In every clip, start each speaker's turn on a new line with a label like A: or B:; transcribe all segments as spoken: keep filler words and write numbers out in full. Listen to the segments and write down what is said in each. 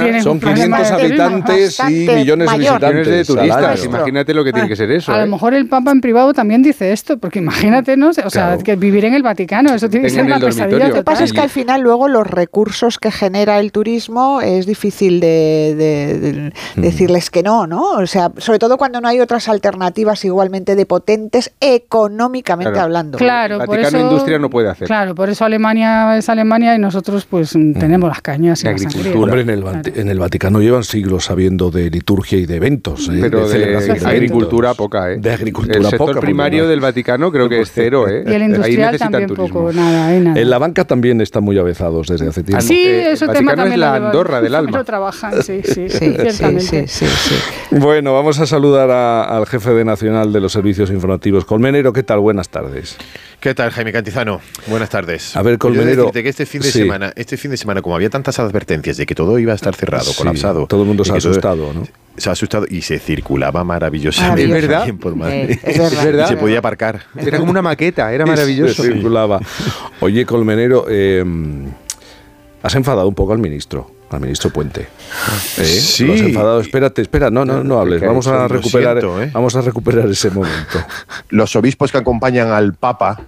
A: tienen
B: son
A: un problema
B: quinientos
A: de turismo
B: habitantes y millones de
C: mayor.
B: visitantes.
D: Millones de turistas,
B: al año.
D: imagínate lo que tiene que ser eso.
A: A
D: ¿eh?
A: lo mejor el Papa en privado también dice esto, porque imagínate, ¿no? O sea,
B: Claro.
A: que vivir en el Vaticano, eso tiene que ser
D: Tengan
A: una
D: el
A: pesadilla
D: dormitorio.
C: Lo que pasa
A: total.
C: es que al final luego los recursos que genera el turismo es difícil de, de- de
B: Mm.
C: decirles que no, ¿no? O sea, sobre todo cuando no hay otras alternativas igualmente de potentes económicamente
D: Claro.
C: hablando.
A: Claro,
D: El
A: por
D: Vaticano
A: eso,
D: industria no puede hacer.
A: Claro, por eso Alemania es Alemania y nosotros pues tenemos las cañas y
D: La
A: la
D: agricultura.
A: sangría.
B: Hombre, en el, Vati- en el Vaticano llevan siglos sabiendo de liturgia y de eventos. ¿eh?
D: Pero de,
B: celebración
A: eventos.
D: agricultura poca, ¿eh?
B: De agricultura
D: El sector
B: poca,
D: primario
B: porque
D: del Vaticano creo que es cero, ¿eh?
A: Y el
D: Ahí
A: industrial
D: necesitan
A: también
D: turismo.
A: poco, nada, ahí nada.
B: En la banca también están muy avezados desde hace tiempo.
A: Sí,
D: Eh,
A: ese
D: el
A: tema
D: Vaticano
A: también
D: es la
A: lo llevan.
D: Andorra del alma.
A: Lo trabajan, sí, sí,
C: Sí, sí,
A: ciertamente.
C: sí, sí, sí.
B: Bueno, vamos a saludar a- al jefe de Nacional de los Servicios Informativos, Colmenero. ¿Qué tal? Buenas tardes.
E: ¿Qué tal, Jaime Cantizano? Buenas tardes.
B: A ver,
E: Yo he de
B: Colmenero,
E: decirte que este fin de
B: sí.
E: semana, este fin de semana, como había tantas advertencias de que todo iba a estar cerrado,
B: Sí,
E: colapsado,
B: todo el mundo
E: y
B: se ha
E: que todo-
B: asustado, ¿no?
E: Se ha asustado y se circulaba maravillosamente.
C: Maravilloso.
D: ¿Es verdad?
E: bien por Madrid.
C: Eh, es verdad.
D: Es verdad.
E: Y se podía aparcar.
D: Era como una maqueta, era maravilloso.
B: Se circulaba. Oye, Colmenero, eh, has enfadado un poco al ministro, al ministro Puente. ¿Eh?
E: Sí.
B: Lo has enfadado. Espérate, espera, no, no, no hables.
E: ¿Qué ha
B: Vamos
E: hecho?
B: a
E: Lo
B: recuperar,
E: siento, ¿eh?
B: vamos a recuperar ese momento.
E: Los obispos que acompañan al Papa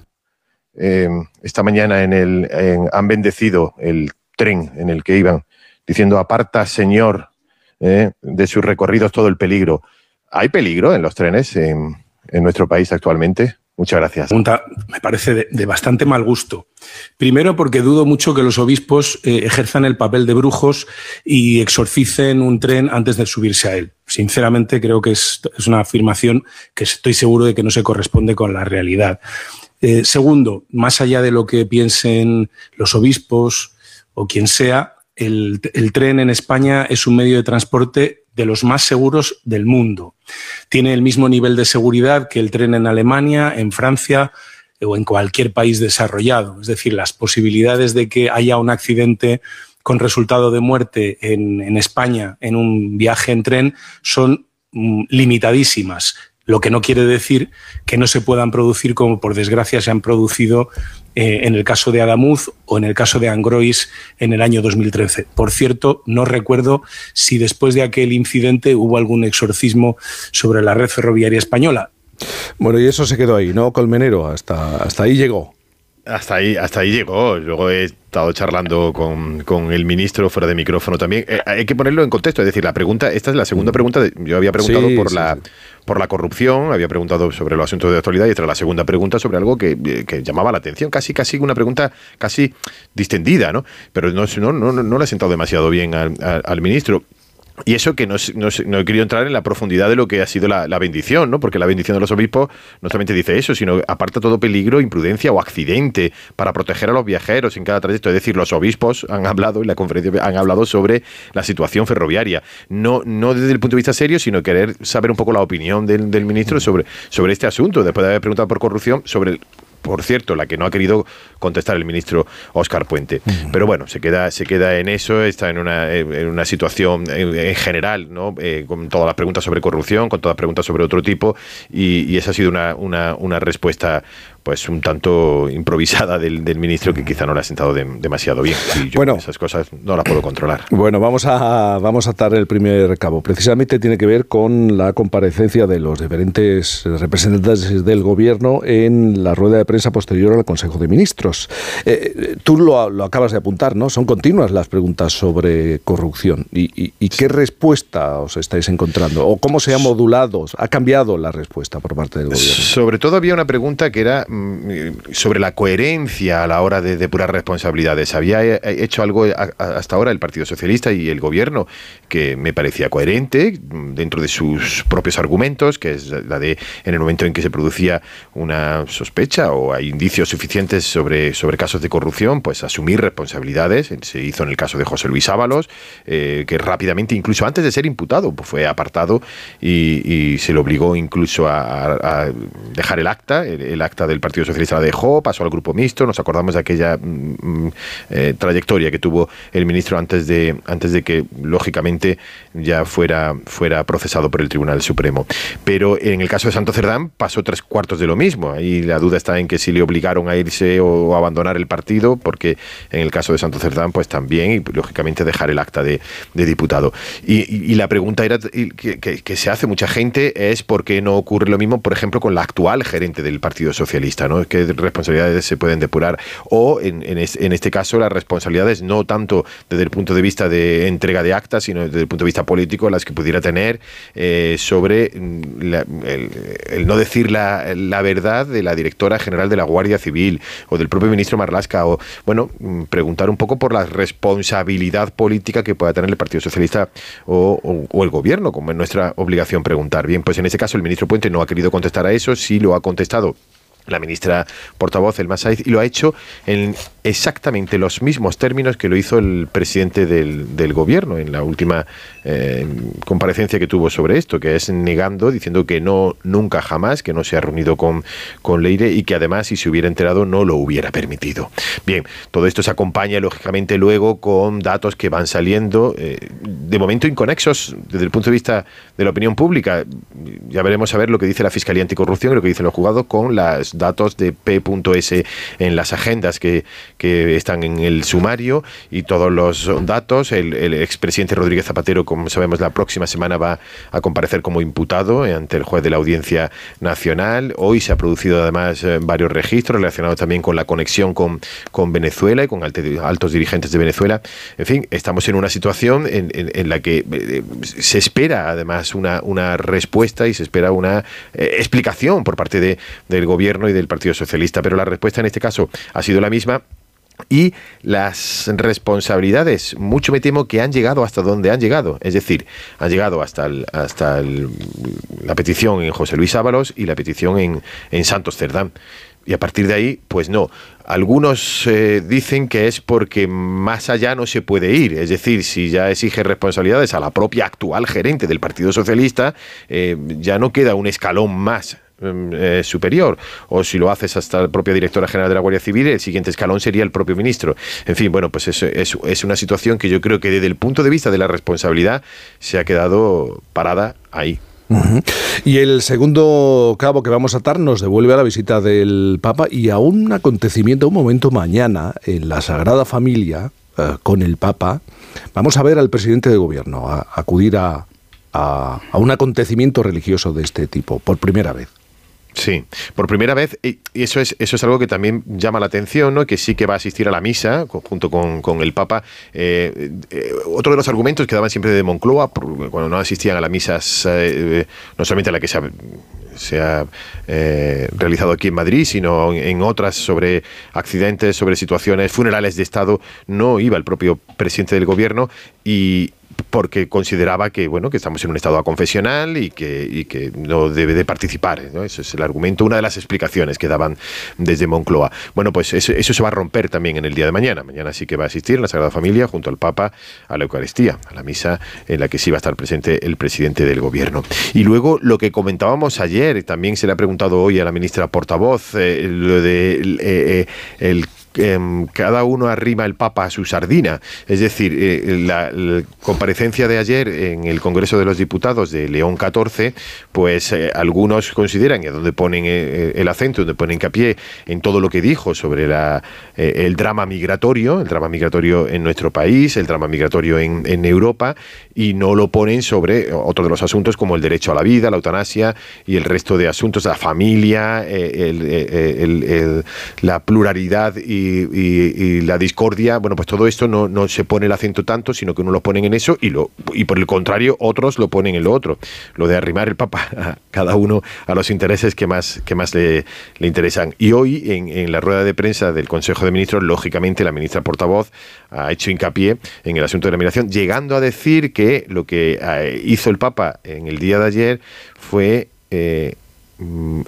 E: eh, esta mañana en el, en- han bendecido el tren en el que iban, diciendo: aparta, Señor, eh, de sus recorridos todo el peligro. ¿Hay peligro en los trenes en, en nuestro país actualmente? Muchas gracias.
F: Pregunta me parece de, de bastante mal gusto. Primero, porque dudo mucho que los obispos eh, ejerzan el papel de brujos y exorcicen un tren antes de subirse a él. Sinceramente, creo que es, es una afirmación que estoy seguro de que no se corresponde con la realidad. Eh, segundo, más allá de lo que piensen los obispos o quien sea, el, el tren en España es un medio de transporte de los más seguros del mundo. Tiene el mismo nivel de seguridad que el tren en Alemania, en Francia o en cualquier país desarrollado. Es decir, las posibilidades de que haya un accidente con resultado de muerte en, en España en un viaje en tren son mm, limitadísimas. Lo que no quiere decir que no se puedan producir, como por desgracia se han producido eh, en el caso de Adamuz o en el caso de Angrois en el año dos mil trece. Por cierto, no recuerdo si después de aquel incidente hubo algún exorcismo sobre la red ferroviaria española.
B: Bueno, y eso se quedó ahí, ¿no, Colmenero? Hasta, hasta ahí llegó.
E: Hasta ahí, hasta ahí llegó. Luego he estado charlando con, con el ministro fuera de micrófono también. Eh, hay que ponerlo en contexto. Es decir, la pregunta, esta es la segunda pregunta. De, yo había preguntado
B: Sí,
E: por
B: sí,
E: la
B: sí.
E: por la corrupción, había preguntado sobre los asuntos de actualidad y esta es la segunda pregunta sobre algo que, eh, que llamaba la atención. Casi, casi una pregunta casi distendida, ¿no? Pero no, no, no, no le ha sentado demasiado bien al, al, al ministro. Y eso que no, no, no he querido entrar en la profundidad de lo que ha sido la, la bendición, ¿no? Porque la bendición de los obispos no solamente dice eso, sino aparta todo peligro, imprudencia o accidente para proteger a los viajeros en cada trayecto. Es decir, los obispos han hablado, en la conferencia han hablado sobre la situación ferroviaria. No, no desde el punto de vista serio, sino querer saber un poco la opinión del, del ministro sobre, sobre este asunto, después de haber preguntado por corrupción, sobre... El, por cierto, la que no ha querido contestar el ministro Óscar Puente. Uh-huh. Pero bueno, se queda, se queda en eso, está en una, en una situación en, en general, ¿no? Eh, con todas las preguntas sobre corrupción, con todas las preguntas sobre otro tipo, y, y esa ha sido una, una, una respuesta pues un tanto improvisada del, del ministro que quizá no le ha sentado de, demasiado bien. Y yo
B: bueno,
E: esas cosas no las puedo controlar.
B: Bueno, vamos a, vamos a atar el primer cabo. Precisamente tiene que ver con la comparecencia de los diferentes representantes del gobierno en la rueda de prensa posterior al Consejo de Ministros. Eh, tú lo, lo acabas de apuntar, ¿no? Son continuas las preguntas sobre corrupción. ¿Y, y, y qué respuesta os estáis encontrando? ¿O cómo se ha modulado, ha cambiado la respuesta por parte del gobierno?
E: Sobre todo había una pregunta que era sobre la coherencia a la hora de depurar responsabilidades. Había hecho algo hasta ahora el Partido Socialista y el Gobierno que me parecía coherente dentro de sus propios argumentos, que es la de en el momento en que se producía una sospecha o hay indicios suficientes sobre, sobre casos de corrupción, pues asumir responsabilidades. Se hizo en el caso de José Luis Ábalos, eh, que rápidamente, incluso antes de ser imputado, pues fue apartado y, y se le obligó incluso a, a dejar el acta, el, el acta del Partido Socialista la dejó, pasó al Grupo Mixto, nos acordamos de aquella mm, eh, trayectoria que tuvo el ministro antes de, antes de que, lógicamente, ya fuera, fuera procesado por el Tribunal Supremo. Pero en el caso de Santo Cerdán pasó tres cuartos de lo mismo. Ahí la duda está en que si le obligaron a irse o a abandonar el partido, porque en el caso de Santo Cerdán, pues también, y lógicamente dejar el acta de, de diputado. Y, y, y la pregunta era que, que, que se hace mucha gente es por qué no ocurre lo mismo, por ejemplo, con la actual gerente del Partido Socialista, ¿no? ¿Qué responsabilidades se pueden depurar? O, en, en, es, en este caso, las responsabilidades no tanto desde el punto de vista de entrega de actas, sino desde el punto de vista político, las que pudiera tener eh, sobre la, el, el no decir la, la verdad de la directora general de la Guardia Civil o del propio ministro Marlaska, o, bueno, preguntar un poco por la responsabilidad política que pueda tener el Partido Socialista o, o, o el gobierno, como es nuestra obligación preguntar. Bien, pues en este caso el ministro Puente no ha querido contestar a eso, sí lo ha contestado la ministra portavoz, Elma Sáiz, y lo ha hecho en exactamente los mismos términos que lo hizo el presidente del, del gobierno en la última eh, comparecencia que tuvo sobre esto, que es negando, diciendo que no, nunca jamás, que no se ha reunido con, con Leire y que además, si se hubiera enterado, no lo hubiera permitido. Bien, todo esto se acompaña lógicamente luego con datos que van saliendo, eh, de momento inconexos desde el punto de vista de la opinión pública. Ya veremos a ver lo que dice la Fiscalía Anticorrupción y lo que dicen los juzgados con las datos de P S en las agendas que, que están en el sumario y todos los datos. El, el expresidente Rodríguez Zapatero, como sabemos, la próxima semana va a comparecer como imputado ante el juez de la Audiencia Nacional. Hoy se ha producido además varios registros relacionados también con la conexión con, con Venezuela y con altos dirigentes de Venezuela. En fin, estamos en una situación en, en, en la que eh, se espera además una, una respuesta y se espera una eh, explicación por parte de, del gobierno y del Partido Socialista, pero la respuesta en este caso ha sido la misma. Y las responsabilidades, mucho me temo que han llegado hasta donde han llegado. Es decir, han llegado hasta, el, hasta el, la petición en José Luis Ábalos y la petición en, en Santos Cerdán. Y a partir de ahí, pues no. Algunos eh, dicen que es porque más allá no se puede ir. Es decir, si ya exige responsabilidades a la propia actual gerente del Partido Socialista, eh, ya no queda un escalón más Eh, superior, o si lo haces hasta la propia directora general de la Guardia Civil, el siguiente escalón sería el propio ministro. En fin, bueno, pues es, es, es una situación que yo creo que desde el punto de vista de la responsabilidad se ha quedado parada ahí.
B: Uh-huh. Y el segundo cabo que vamos a atar nos devuelve a la visita del Papa y a un acontecimiento, un momento mañana en la Sagrada Familia eh, con el Papa. Vamos a ver al presidente de gobierno a, a acudir a, a, a un acontecimiento religioso de este tipo por primera vez.
E: Sí, por primera vez, y eso es eso es algo que también llama la atención, ¿no? Que sí que va a asistir a la misa junto con, con el Papa. Eh, eh, otro de los argumentos que daban siempre de Moncloa, cuando no asistían a las misas, eh, no solamente a la que se ha, se ha eh, realizado aquí en Madrid, sino en, en otras sobre accidentes, sobre situaciones, funerales de Estado, no iba el propio presidente del gobierno y porque consideraba que bueno que estamos en un estado aconfesional y que, y que no debe de participar, ¿no? Ese es el argumento, una de las explicaciones que daban desde Moncloa. Bueno, pues eso, eso se va a romper también en el día de mañana. Mañana sí que va a asistir en la Sagrada Familia junto al Papa a la Eucaristía, a la misa en la que sí va a estar presente el presidente del gobierno. Y luego lo que comentábamos ayer, también se le ha preguntado hoy a la ministra portavoz, eh, lo de eh, eh, el Eh, cada uno arrima el Papa a su sardina. Es decir, eh, la, la comparecencia de ayer en el Congreso de los Diputados de León catorce, pues eh, algunos consideran, y a donde ponen eh, el acento, donde ponen hincapié en todo lo que dijo sobre la, eh, el drama migratorio, el drama migratorio en nuestro país, el drama migratorio en, en Europa, y no lo ponen sobre otro de los asuntos como el derecho a la vida, la eutanasia y el resto de asuntos, la familia, eh, el, el, el, el, la pluralidad y Y, y, y la discordia. Bueno, pues todo esto no, no se pone el acento tanto, sino que uno lo ponen en eso y, lo, y por el contrario otros lo ponen en lo otro, lo de arrimar el Papa a cada uno a los intereses que más, que más le, le interesan. Y hoy en, en la rueda de prensa del Consejo de Ministros, lógicamente la ministra portavoz ha hecho hincapié en el asunto de la migración, llegando a decir que lo que hizo el Papa en el día de ayer fue eh, mm,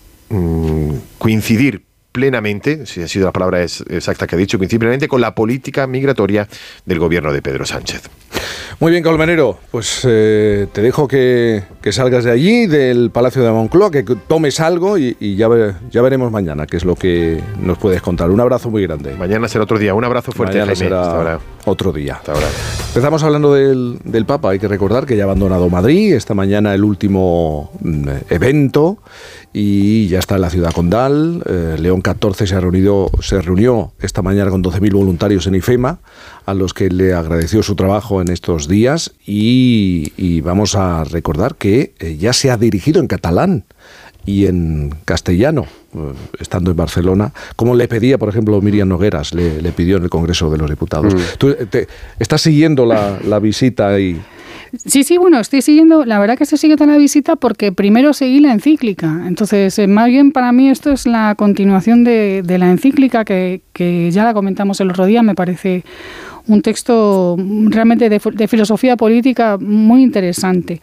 E: mm, coincidir plenamente, si ha sido la palabra exacta que ha dicho, coincide plenamente con la política migratoria del gobierno de Pedro Sánchez.
B: Muy bien, Colmenero, pues eh, te dejo que que salgas de allí, del Palacio de Moncloa, que tomes algo y, y ya, ve, ya veremos mañana qué es lo que nos puedes contar. Un abrazo muy grande.
E: Mañana será otro día. Un abrazo fuerte,
B: Mañana
E: Jaime.
B: será
E: Hasta ahora.
B: otro día.
E: Hasta ahora.
B: Empezamos hablando del, del Papa. Hay que recordar que ya ha abandonado Madrid. Esta mañana el último mm, evento y ya está en la ciudad condal. Eh, León catorce se ha reunido, se reunió esta mañana con doce mil voluntarios en IFEMA, a los que le agradeció su trabajo en estos días, y, y vamos a recordar que eh, ya se ha dirigido en catalán y en castellano, eh, estando en Barcelona, como le pedía, por ejemplo, Miriam Nogueras, le, le pidió en el Congreso de los Diputados. Mm. ¿Tú te, estás siguiendo la, la visita y...?
A: Sí, sí, bueno, estoy siguiendo, la verdad que estoy siguiendo la visita porque primero seguí la encíclica. Entonces, eh, más bien para mí esto es la continuación de, de la encíclica que, que ya la comentamos el otro día, me parece un texto realmente de, de filosofía política muy interesante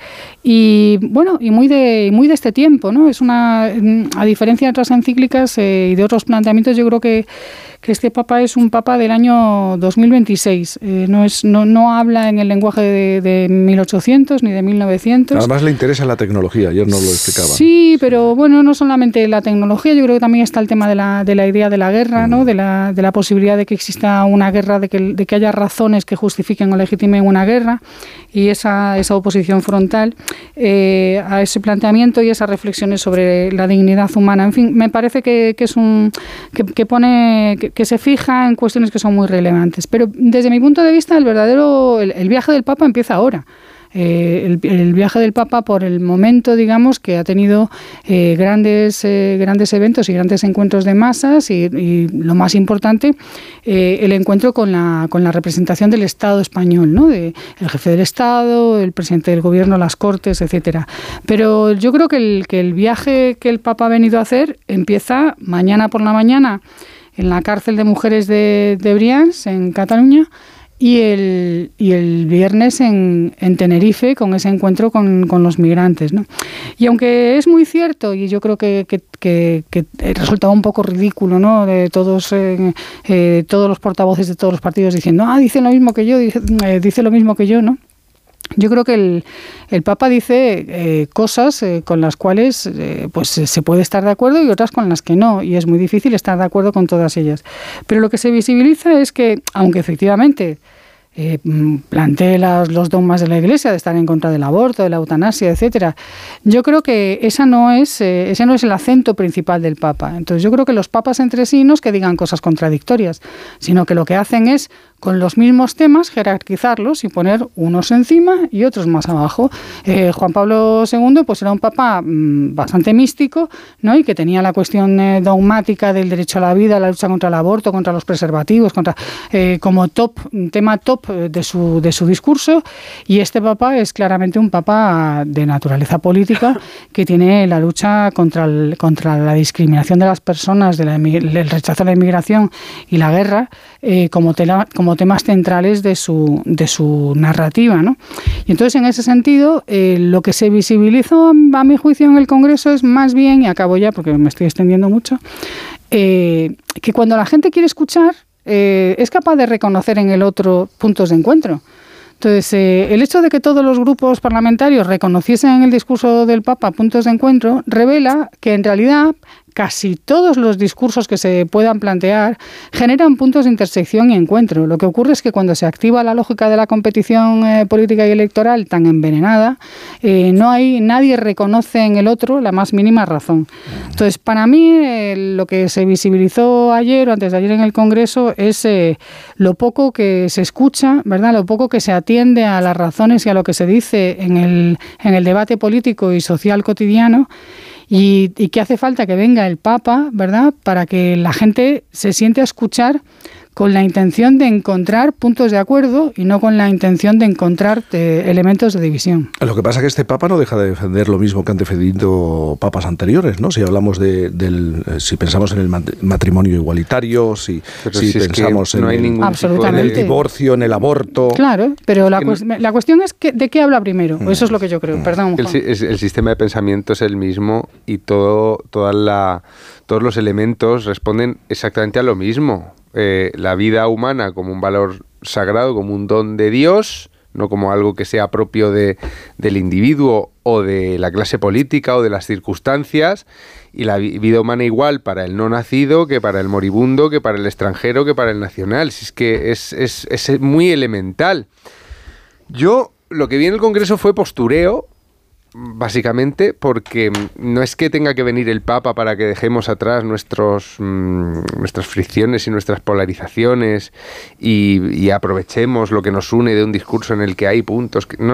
A: y bueno y muy de muy de este tiempo, ¿no? Es una, a diferencia de otras encíclicas eh, y de otros planteamientos, yo creo que que este Papa es un Papa del año dos mil veintiséis. Eh, no, es, no, no habla en el lenguaje de, de mil ochocientos ni de mil novecientos.
B: Además le interesa la tecnología, ayer nos lo explicaba.
A: Sí, pero bueno, no solamente la tecnología, yo creo que también está el tema de la, de la idea de la guerra, ¿no? de, la, de la posibilidad de que exista una guerra, de que, de que haya razones que justifiquen o legitimen una guerra, y esa, esa oposición frontal eh, a ese planteamiento y esas reflexiones sobre la dignidad humana. En fin, me parece que, que es un que, que pone... Que, que se fija en cuestiones que son muy relevantes. Pero desde mi punto de vista, el verdadero el, el viaje del Papa empieza ahora. Eh, el, el viaje del Papa, por el momento, digamos, que ha tenido eh, grandes, eh, grandes eventos y grandes encuentros de masas y, y lo más importante, eh, el encuentro con la, con la representación del Estado español, ¿no? De, el jefe del Estado, el presidente del Gobierno, las Cortes, etcétera. Pero yo creo que el, que el viaje que el Papa ha venido a hacer empieza mañana por la mañana en la cárcel de mujeres de, de Brians, en Cataluña, y el, y el viernes en, en Tenerife, con ese encuentro con, con los migrantes, ¿no? Y aunque es muy cierto, y yo creo que, que, que, que resultaba un poco ridículo, ¿no? De todos, eh, eh, todos los portavoces de todos los partidos diciendo, ah, dicen lo mismo que yo, dice, eh, dice lo mismo que yo, ¿no? Yo creo que el, el Papa dice eh, cosas eh, con las cuales eh, pues se puede estar de acuerdo y otras con las que no, y es muy difícil estar de acuerdo con todas ellas. Pero lo que se visibiliza es que, aunque efectivamente eh, plantee las, los dogmas de la Iglesia de estar en contra del aborto, de la eutanasia, etcétera, yo creo que esa no es, eh, ese no es el acento principal del Papa. Entonces yo creo que los papas entre sí no es que digan cosas contradictorias, sino que lo que hacen es, con los mismos temas, jerarquizarlos y poner unos encima y otros más abajo. Eh, Juan Pablo segundo pues era un papa mmm, bastante místico, ¿no? Y que tenía la cuestión eh, dogmática del derecho a la vida, la lucha contra el aborto, contra los preservativos, contra eh, como top, un tema top de su, de su discurso. Y este papa es claramente un papa de naturaleza política que tiene la lucha contra, el, contra la discriminación de las personas, de la, el rechazo a la inmigración y la guerra eh, como, tela, como como temas centrales de su, de su narrativa, ¿no? Y entonces, en ese sentido, eh, lo que se visibilizó, a mi juicio, en el Congreso es más bien, y acabo ya porque me estoy extendiendo mucho, eh, que cuando la gente quiere escuchar, eh, es capaz de reconocer en el otro puntos de encuentro. Entonces, eh, el hecho de que todos los grupos parlamentarios reconociesen en el discurso del Papa puntos de encuentro revela que, en realidad, casi todos los discursos que se puedan plantear generan puntos de intersección y encuentro. Lo que ocurre es que cuando se activa la lógica de la competición eh, política y electoral tan envenenada, eh, no hay nadie reconoce en el otro la más mínima razón. Entonces, para mí, eh, lo que se visibilizó ayer o antes de ayer en el Congreso es eh, lo poco que se escucha, ¿verdad? Lo poco que se atiende a las razones y a lo que se dice en el, en el debate político y social cotidiano. Y, y que hace falta que venga el Papa, ¿verdad?, para que la gente se siente a escuchar con la intención de encontrar puntos de acuerdo y no con la intención de encontrar de elementos de división.
B: Lo que pasa es que este Papa no deja de defender lo mismo que han defendido papas anteriores, ¿no? Si hablamos de, del, si pensamos en el matrimonio igualitario, si, si, si pensamos es que no en, hay el, en el divorcio, en el aborto.
A: Claro, pero la, cuest no, la cuestión es que, de qué habla primero. Mm. Eso es lo que yo creo. Mm. Perdón, Juan.
D: El, el sistema de pensamiento es el mismo y todo, toda la, todos los elementos responden exactamente a lo mismo. Eh, la vida humana como un valor sagrado, como un don de Dios, no como algo que sea propio de, del individuo o de la clase política o de las circunstancias, y la vida humana igual para el no nacido que para el moribundo, que para el extranjero, que para el nacional. Si es que es, es, es muy elemental. Yo, lo que vi en el Congreso fue postureo, básicamente, porque no es que tenga que venir el Papa para que dejemos atrás nuestros, mmm, nuestras fricciones y nuestras polarizaciones y, y aprovechemos lo que nos une de un discurso en el que hay puntos. Que, no,